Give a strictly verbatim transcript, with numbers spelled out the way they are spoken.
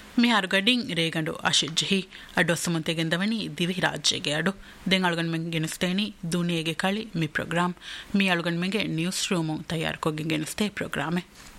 ಮಿಹಾರು ಗಡಿಂಗ್ ರೇಗಂಡು ಅಶಿಜ್ಜಿ ಅಡು ಸುಮಂತೆಗೆಂದವನಿ ದಿವಿ ರಾಜ್ಯಗೆ ಅಡು ದೆಂಗಾಳುಗನ್ ಮೆಂಗೆ ಗೆನಿಸ್ತೇನಿ ದುನಿಯೆಗೆ ಕಳಿ ಮಿ ಪ್ರೋಗ್ರಾಮ್ ಮಿ ಅಳುಗನ್ ಮೆಂಗೆ news room ತಯಾರು ಕೊಗಿ ಗೆನಿಸ್ತೆ ಪ್ರೋಗ್ರಾಮೆ